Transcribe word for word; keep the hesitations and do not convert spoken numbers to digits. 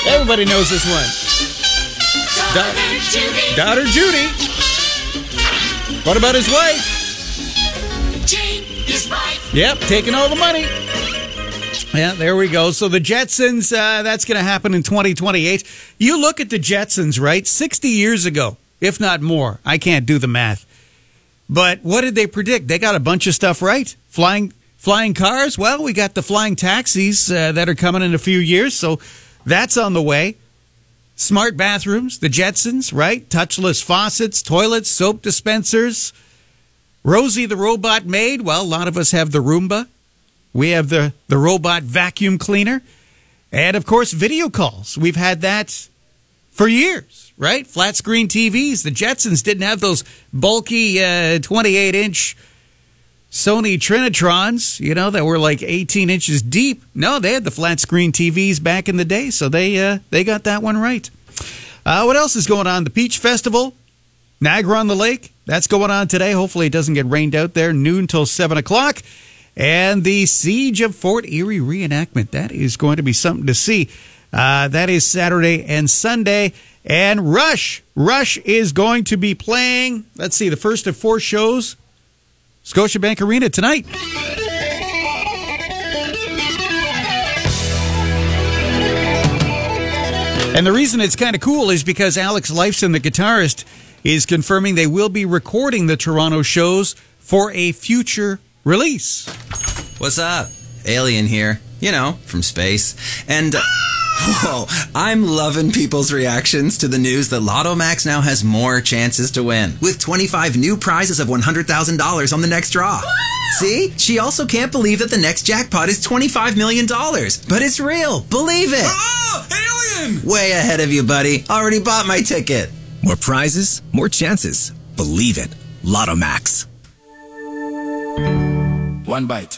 Everybody knows this one. Daughter Judy. Daughter Judy. What about his wife? Jane, his wife. Yep, taking all the money. Yeah, there we go. So the Jetsons, uh, that's going to happen in twenty twenty-eight. You look at the Jetsons, right? sixty years ago, if not more. I can't do the math. But what did they predict? They got a bunch of stuff right. Flying flying cars? Well, we got the flying taxis uh, that are coming in a few years, so that's on the way. Smart bathrooms, the Jetsons, right? Touchless faucets, toilets, soap dispensers. Rosie the robot maid. Well, a lot of us have the Roomba. We have the, the robot vacuum cleaner. And, of course, video calls. We've had that for years, right? Flat screen T Vs. The Jetsons didn't have those bulky uh, twenty-eight inch Sony Trinitrons, you know, that were like eighteen inches deep. No, they had the flat screen T Vs back in the day, so they uh, they got that one right. Uh, what else is going on? The Peach Festival, Niagara on the Lake, that's going on today. Hopefully it doesn't get rained out there, noon till seven o'clock. And the Siege of Fort Erie reenactment, that is going to be something to see. Uh, that is Saturday and Sunday. And Rush, Rush is going to be playing, let's see, the first of four shows, Scotiabank Arena tonight. And the reason it's kind of cool is because Alex Lifeson, the guitarist, is confirming they will be recording the Toronto shows for a future release. What's up? Alien here. You know, from space. And, uh, whoa, I'm loving people's reactions to the news that Lotto Max now has more chances to win, with twenty-five new prizes of one hundred thousand dollars on the next draw. See? She also can't believe that the next jackpot is twenty-five million dollars. But it's real. Believe it. Oh, alien! Way ahead of you, buddy. Already bought my ticket. More prizes, more chances. Believe it. Lotto Max. One bite.